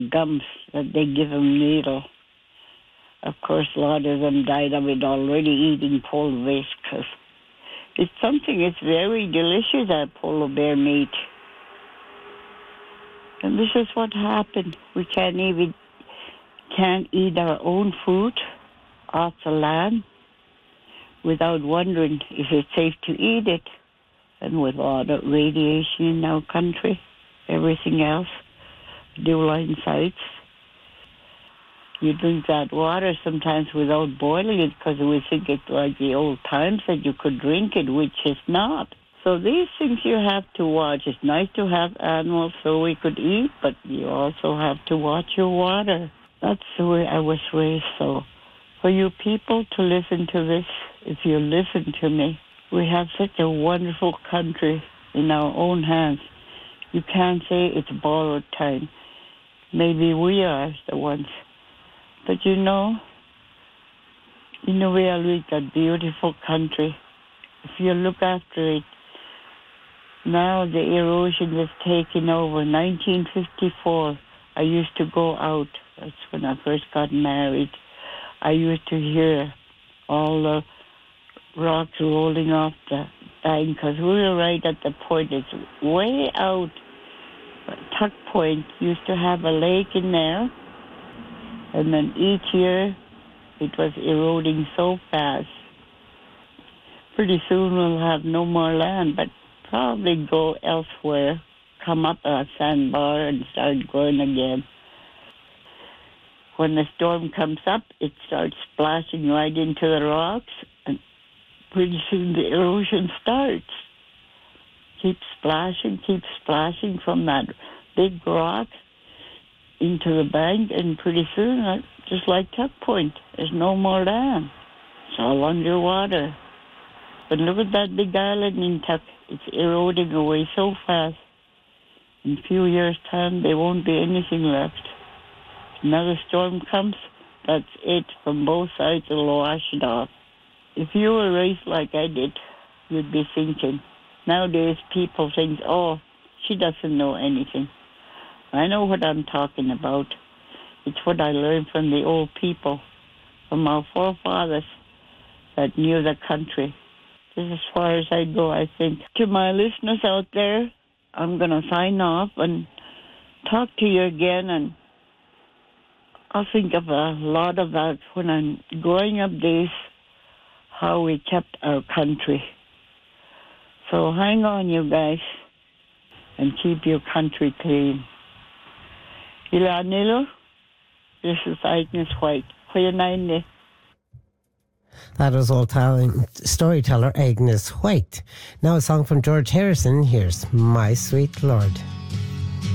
gums that they give them needle. Of course, a lot of them died of it already eating polar bears because it's something, it's very delicious, that polar bear meat. And this is what happened. We can't eat our own food off the land without wondering if it's safe to eat it. And with all the radiation in our country, everything else, Dewline sites, you drink that water sometimes without boiling it because we think it's like the old times that you could drink it, which is not. So these things you have to watch. It's nice to have animals so we could eat, but you also have to watch your water. That's the way I was raised. So for you people to listen to this, if you listen to me, we have such a wonderful country in our own hands. You can't say it's borrowed time. Maybe we are the ones. But we are with a beautiful country. If you look after it, now the erosion is taking over. 1954, I used to go out. That's when I first got married. I used to hear all the rocks rolling off the bank because we were right at the point. It's way out. Tuck Point used to have a lake in there. And then each year, it was eroding so fast. Pretty soon we'll have no more land, but probably go elsewhere, come up a sandbar and start growing again. When the storm comes up, it starts splashing right into the rocks, and pretty soon the erosion starts. Keeps splashing from that big rock into the bank, and pretty soon, just like Tuck Point, there's no more land. It's all underwater. But look at that big island in Tuck. It's eroding away so fast. In a few years' time, there won't be anything left. Another storm comes, that's it. From both sides, it'll wash it off. If you were raised like I did, you'd be thinking. Nowadays, people think, oh, she doesn't know anything. I know what I'm talking about. It's what I learned from the old people, from our forefathers that knew the country. This is as far as I go, I think. To my listeners out there, I'm going to sign off and talk to you again, and I'll think of a lot of that when I'm growing up days, how we kept our country. So hang on, you guys, and keep your country clean. Ilanilo, this is Agnes White. That was old-time storyteller Agnes White. Now a song from George Harrison. Here's My Sweet Lord.